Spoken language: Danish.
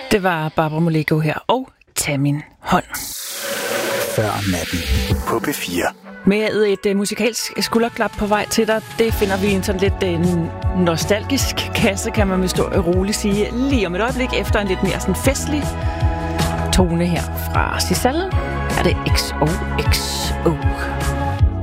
Det var Barbara Moleko her, og Tag min hånd. Før natten på P4. Med et musikalsk skulderklap på vej til dig, det finder vi en sådan lidt nostalgisk kasse, kan man vist roligt sige. Lige om et øjeblik, efter en lidt mere sådan festlig tone her fra Sisal, er det XOXO.